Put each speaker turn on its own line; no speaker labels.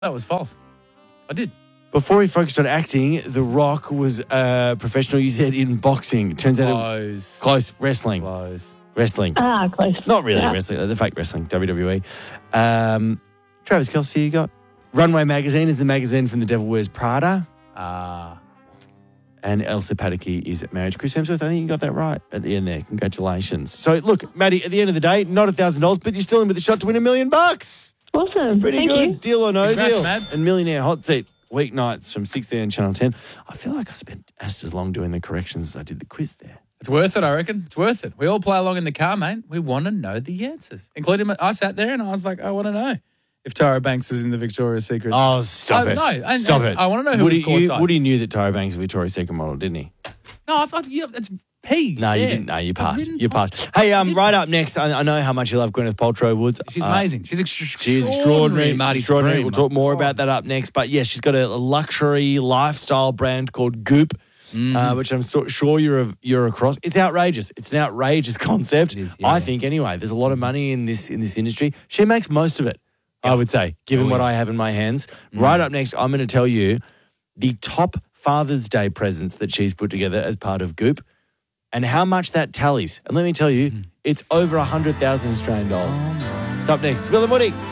That was false. I did.
Before he focused on acting, The Rock was a professional, you said, in boxing. Turns out close. Wrestling.
Close.
Wrestling.
Close.
Not really wrestling, the fake wrestling, WWE. Travis Kelce, you got Runway Magazine is the magazine from The Devil Wears Prada. And Elsa Pataky is married to Chris Hemsworth. I think you got that right at the end there. Congratulations. So, look, Maddie, at the end of the day, not $1,000, but you're still in with a shot to win $1 million.
Awesome.
Pretty
Thank
good.
you.
Deal or no
Congrats,
deal.
Mads.
And Millionaire Hot Seat, weeknights from 6:30 on Channel 10. I feel like I spent as long doing the corrections as I did the quiz there.
It's worth it, I reckon. It's worth it. We all play along in the car, mate. We want to know the answers. Including, I sat there and I was like, I want to know if Tyra Banks is in the Victoria's Secret.
Oh, stop it.
No,
Stop it.
I want to know who was courtside.
Woody knew that Tyra Banks was a Victoria's Secret model, didn't he?
No, I thought that's P.
No, you didn't. No, you passed. You passed. Hey, right up next, I know how much you love Gwyneth Paltrow Woods.
She's amazing. She's
extraordinary. Marty extraordinary.
Supreme.
We'll talk more about that up next. But yes, she's got a luxury lifestyle brand called Goop, which I'm sure you're across. It's outrageous. It's an outrageous concept.
It is, yeah.
I think anyway. There's a lot of money in this industry. She makes most of it, I would say, given what I have in my hands. Right up next, I'm going to tell you the top Father's Day presents that she's put together as part of Goop and how much that tallies. And let me tell you, it's over 100,000 Australian dollars. It's up next. It's Will and Woody.